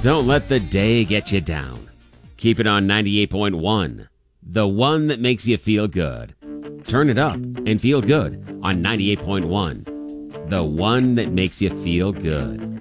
Don't let the day get you down. Keep it on 98.1, the one that makes you feel good. Turn it up and feel good on 98.1, the one that makes you feel good.